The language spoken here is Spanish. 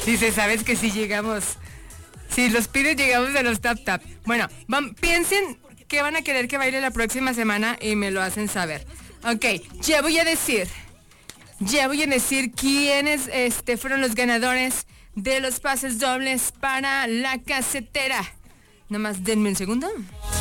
Dice, ¿sabes que si llegamos? Si los pides llegamos a los tap. Bueno, piensen qué van a querer que baile la próxima semana y me lo hacen saber. Ok, ya voy a decir quiénes fueron los ganadores de los pases dobles para la casetera. Nomás denme un segundo.